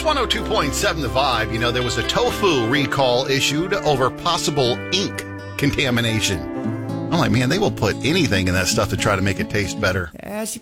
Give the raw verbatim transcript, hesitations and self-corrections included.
one oh two point seven The Vibe. You know, there was a tofu recall issued over possible ink contamination. I'm like, man, they will put anything in that stuff to try to make it taste better. As you